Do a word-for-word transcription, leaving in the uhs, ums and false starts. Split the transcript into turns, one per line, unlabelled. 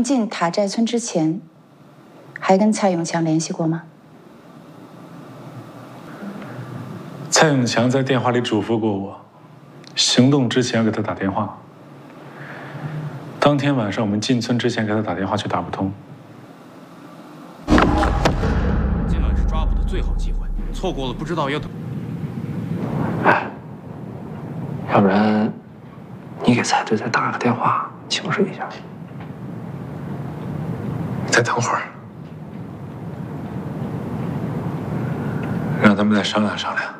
进塔寨村之前，还跟蔡永强联系过吗？
蔡永强在电话里嘱咐过我，行动之前要给他打电话。当天晚上我们进村之前给他打电话，却打不通。
今晚是抓捕的最好机会，错过了不知道要等。
哎，要不然你给蔡队再打个电话请示一下。
再等会儿，让他们再商量商量。